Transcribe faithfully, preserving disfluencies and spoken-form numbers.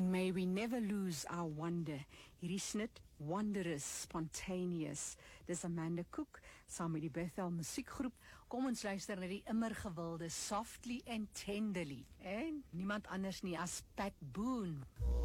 And may we never lose our wonder. Hierdie snit, Wondrous, Spontaneous. Dis Amanda Cook, saam met die Bethel musiekgroep. Kom ons luister na die immer gewilde Softly and Tenderly. En niemand anders nie as Pat Boone.